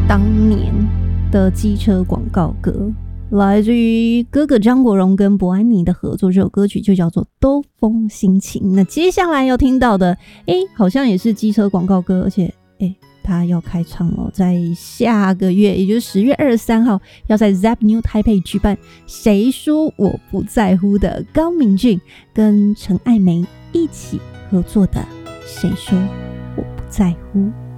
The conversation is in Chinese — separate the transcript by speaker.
Speaker 1: 当年的机车广告歌，来自于哥哥张国荣跟伯安妮的合作，这首歌曲就叫做《兜风心情》。那接下来要听到的，好像也是机车广告歌，而且他要开唱哦，在下个月，也就是10月23号，要在 Zap New Taipei 举办《谁说我不在乎》的高明俊跟陈爱梅一起合作的《谁说我不在乎》。